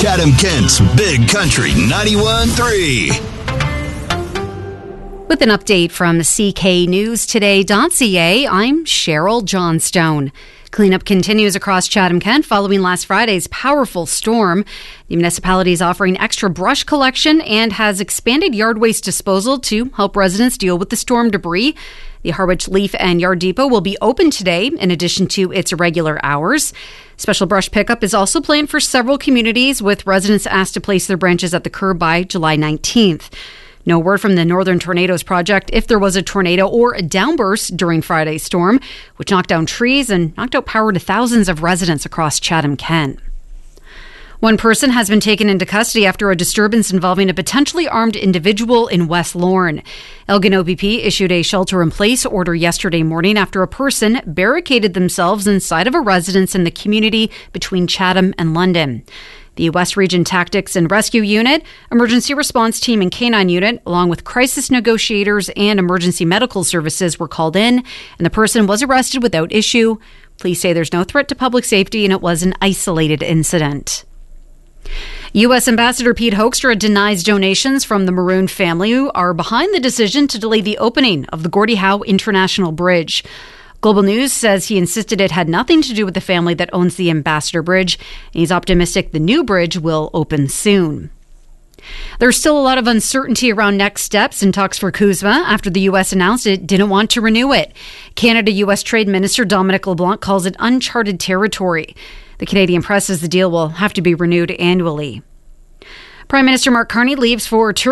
Chatham-Kent's Big Country 91.3. With an update from CKNewsToday.ca, I'm Cheryl Johnstone. Cleanup continues across Chatham-Kent following last Friday's powerful storm. The municipality is offering extra brush collection and has expanded yard waste disposal to help residents deal with the storm debris. The Harwich Leaf and Yard Depot will be open today in addition to its regular hours. Special brush pickup is also planned for several communities, with residents asked to place their branches at the curb by July 19th. No word from the Northern Tornadoes Project if there was a tornado or a downburst during Friday's storm, which knocked down trees and knocked out power to thousands of residents across Chatham-Kent. One person has been taken into custody after a disturbance involving a potentially armed individual in West Lorne. Elgin OPP issued a shelter-in-place order yesterday morning after a person barricaded themselves inside of a residence in the community between Chatham and London. The West Region Tactics and Rescue Unit, Emergency Response Team and Canine Unit, along with crisis negotiators and emergency medical services were called in, and the person was arrested without issue. Police say there's no threat to public safety and it was an isolated incident. U.S. Ambassador Pete Hoekstra denies donations from the Maroon family who are behind the decision to delay the opening of the Gordie Howe International Bridge. Global News says he insisted it had nothing to do with the family that owns the Ambassador Bridge, and he's optimistic the new bridge will open soon. There's still a lot of uncertainty around next steps in talks for CUSMA after the U.S. announced it didn't want to renew it. Canada-U.S. Trade Minister Dominic LeBlanc calls it uncharted territory. The Canadian press says the deal will have to be renewed annually. Prime Minister Mark Carney leaves for